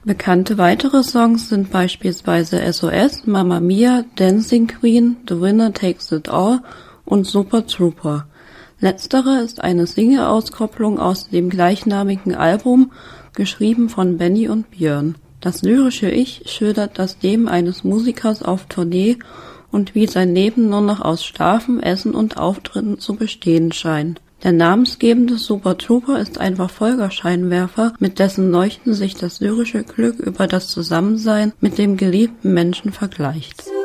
Bekannte weitere Songs sind beispielsweise SOS, Mamma Mia, Dancing Queen, The Winner Takes It All und Super Trooper. Letztere ist eine Single-Auskopplung aus dem gleichnamigen Album, geschrieben von Benny und Björn. Das lyrische Ich schildert das Leben eines Musikers auf Tournee und wie sein Leben nur noch aus Schlafen, Essen und Auftritten zu bestehen scheint. Der namensgebende Super Trooper ist ein Verfolgerscheinwerfer, mit dessen Leuchten sich das lyrische Glück über das Zusammensein mit dem geliebten Menschen vergleicht.